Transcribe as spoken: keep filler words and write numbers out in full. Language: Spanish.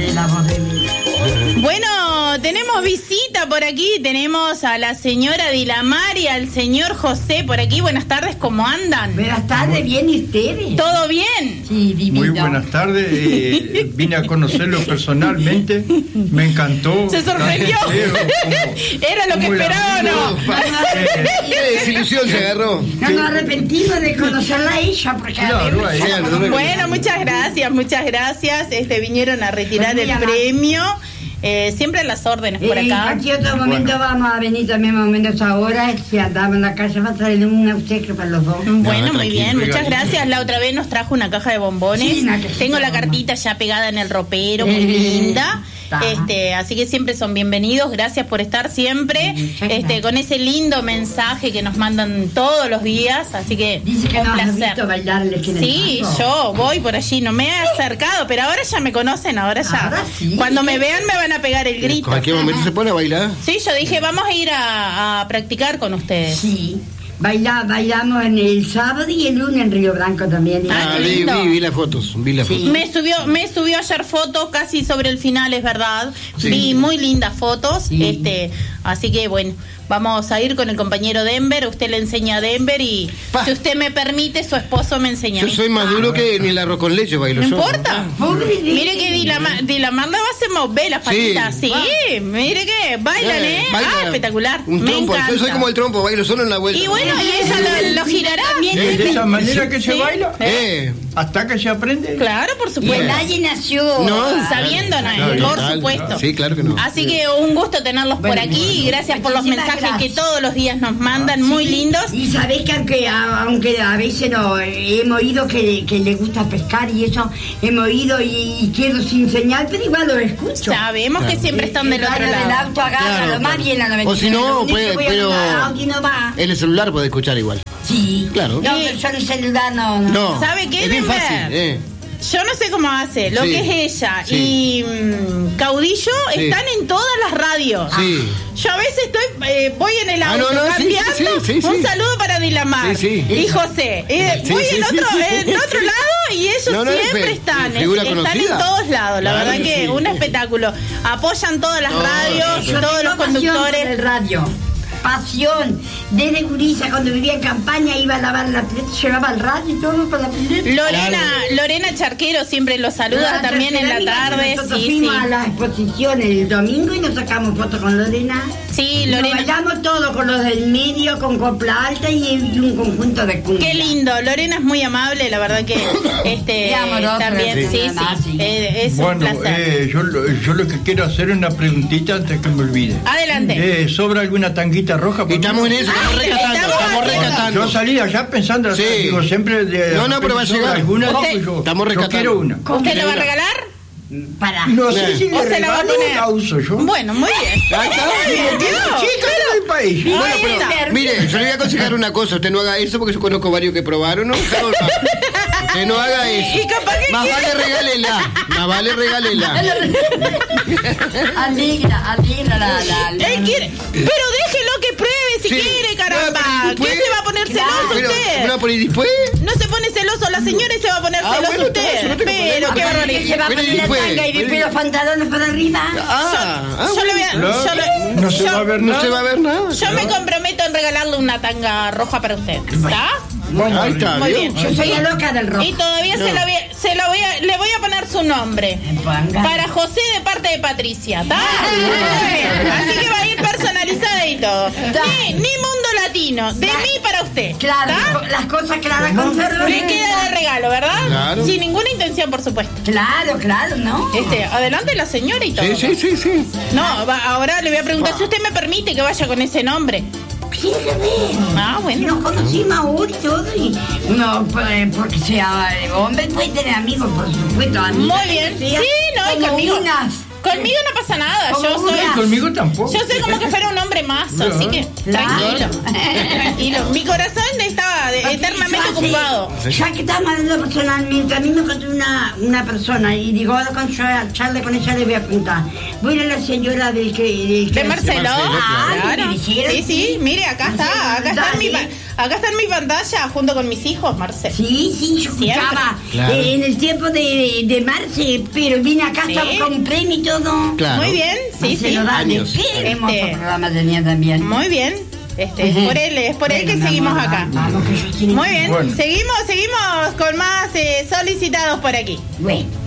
de la voz de mi. Bueno, tenemos visita por aquí, tenemos a la señora Dilamar y al señor José por aquí. Buenas tardes, ¿cómo andan? Buenas tardes, ¿bien y ustedes? ¿Todo bien? Sí, divino. Muy buenas tardes, eh, vine a conocerlo personalmente, me encantó. ¿Se sorprendió? ¿Era lo que esperaba o no? Qué desilusión se agarró. No nos arrepentimos de conocerla a ella, porque Claro, a a ella, no me- Bueno, muchas gracias, muchas gracias. Este, vinieron a retirar Pues muy el amable. premio. Eh, siempre a las órdenes por En acá. cualquier otro momento vamos a venir también más o menos ahora. Si andamos en la calle, va a traer un obsequio para los dos. Bueno, No, muy bien, tranquilo, muchas regalito. gracias. La otra vez nos trajo una caja de bombones. Sí, una cajita Tengo de la bombones. cartita ya pegada en el ropero, muy Eh, linda. está. Este, así que siempre son bienvenidos. Gracias por estar siempre. Muchas Este, gracias. con ese lindo mensaje que nos mandan todos los días. Así que Dice que un no has placer. visto bailarles en el Sí, campo. yo voy por allí, no me he acercado, pero ahora ya me conocen, ahora ya. Ahora sí. Cuando me vean me van a pegar el En grito. cualquier momento se pone a bailar. Sí, yo dije, vamos a ir a, a practicar con ustedes. Sí. Baila, bailamos en el sábado y el lunes en Río Blanco también. Ah, Ah, qué vi, lindo. vi, vi las fotos, vi las Sí. fotos. Me subió, me subió ayer fotos casi sobre el final, es verdad. Sí. Vi muy lindas fotos, Sí. este, así que bueno, vamos a ir con el compañero Denver, usted le enseña a Denver y Pa. si usted me permite, su esposo me enseña a Yo mí. soy más duro que ni el arroz con leche bailo No yo. importa. Pobre de Mire que Dilamar, Dilamar la va a hacer mover las Sí. patitas. Sí, mire que bailan, ¿eh? baila. Ah, espectacular. Un me trompo, encanta. yo soy como el trompo, bailo solo en la vuelta. Y bueno, y ella lo, lo girará. ¿De, de esa manera que se Sí. baila? Eh, ¿Hasta que se aprende? Claro, por Y supuesto. nadie nació. No. Sabiendo, no, Claro, por total. supuesto. Sí, claro que no. Así que un gusto tenerlos por Bueno, aquí y gracias por los muchísimas mensajes gracias. que todos los días nos mandan, muy lindos. Y sabés que aunque a, aunque a veces no hemos oído que, que le gusta pescar y eso, hemos oído y, y quedo sin señal, pero igual lo escucho. Sabemos que siempre están del El otro radio del lado. auto agarra Claro, lo más claro. bien a la O si no, Lo único puede- que voy a pero- mandar audio y no va. En el celular puede escuchar igual. Sí. Claro. No, pero yo en el celular no. no. No. ¿Sabe qué, Es bien Denver? fácil, eh. Yo no sé cómo hace, lo Sí. que es ella Sí. y mm, Caudillo Sí. están en todas las radios. Sí. Yo a veces estoy, eh, voy en el Ah, auto no, no, sí, cambiando. sí, sí, sí, Un sí. saludo para Dilamar Sí, sí. y José. Eh, Sí, voy sí, en, sí, otro, sí. en otro lado y ellos No, no, siempre fe- están. figura es- están conocida. en todos lados. La Claro verdad que que sí. un espectáculo. Apoyan todas las No, radios, no, no. todos los Tengo pasión por conductores. el radio. Pasión. Desde gurisa, cuando vivía en campaña, iba a lavar la plata, llevaba el radio y todo para aprender. Lorena, Lorena Charquero siempre los saluda Lorena también en la Charquero, amiga, tarde. Nosotros Sí, fuimos sí. a la exposición el domingo y nos sacamos fotos con Lorena. Sí, Nos Lorena. bailamos todo con los del medio, con copla alta y, y un conjunto de cumbia. Qué lindo, Lorena es muy amable, la verdad que este Qué amorosa, también, sí. sí, sí, Además, sí. eh, es un Bueno, placer. eh, yo, lo- yo lo que quiero hacer es una preguntita antes que me olvide. Adelante. Eh, ¿Sobra alguna tanguita roja? Y estamos en eso, estamos Ay, rescatando, estamos estamos haciendo- rescatando. Yo salí allá pensando, Sí. digo, siempre de No, no, pero va a sobra llegar. alguna, Usted- digo yo, Estamos yo rescatando. quiero una. ¿Usted lo va a regalar? Para. No sé si ¿O le se la va a regalo o poner? la uso yo. Bueno, muy bien. Ahí está. Muy bien, Tiene tío. chica del país. Bueno, Ahí pero, está. mire, yo le voy a aconsejar una cosa, usted no haga eso porque yo conozco varios que probaron, ¿no? Usted no haga eso. Y capaz que Más quiere- vale regálela, más vale regálela. Alegra, alegra la, la, la- Él quiere, pero déjelo que pruebe si Sí. quiere, caramba. No, pero ¿Qué después- se va a poner Claro, celoso Pero, usted? ¿una por ahí después? No se pone celoso la señora y se va a poner Ah, celoso bueno, está, yo usted. no tengo Pero problema. qué Que barbaridad. se va a Pero poner la después, tanga y pero- después los pantalones para arriba. Ah, ah, Yo le voy a, No, yo le- no se yo- va a ver no nada. se va a ver nada. Yo me comprometo en regalarle una tanga roja para usted. ¿Está? Bueno, Ahí está, Muy ¿vio? bien. Yo soy la loca del rock. Y todavía se, la voy a, se la voy a, le voy a poner su nombre. Ponga. Para José de parte de Patricia, ¿está? Muy bien. Así que va a ir personalizada y todo. Ni, ni mundo latino, de mí para usted. Claro, ¿está? las cosas claras con cerdo. Le queda de regalo, ¿verdad? Claro. Sin ninguna intención, por supuesto. Claro, claro, ¿no? Este, adelante la señora y todo. Sí, sí, sí, sí. No, va- ahora le voy a preguntar si usted me permite que vaya con ese nombre. Fíjate. Ah, bueno. Nos conocimos ahora y todo y uno, pues, porque sea eh, hombre puede tener amigos, por supuesto. amigas, Muy bien. que sea Sí, no, y como conmigo. unas. Conmigo no pasa nada. Como Yo soy. una. Conmigo tampoco. Yo soy como que fuera un hombre más, así que Claro. tranquilo. Tranquilo. Mi corazón está de- eternamente Yo hace- ocupado. Ya que estamos hablando personalmente, a mí me encontré una, una persona y digo, ahora con yo a charla con ella le voy a preguntar. Voy a ir a la señora del que... Del que De Marcelo. Ah, Claro. me dijeron, Sí, sí, mire, acá está, acá está mi, pa- Acá está en mi pantalla, junto con mis hijos, Marce. Sí, sí, yo escuchaba Claro. eh, en el tiempo de, de Marce, pero vine acá Sí. hasta con un premio y todo. Claro. Muy bien, sí, Marcelo sí. Dale, Años. qué hermoso Este. programa tenía también. Muy bien. Este, es por él, es por él que Bueno, mi seguimos amor, acá. Vamos, que yo quiero- Muy bien, Bueno. seguimos, seguimos con más eh, solicitados por aquí. Bueno.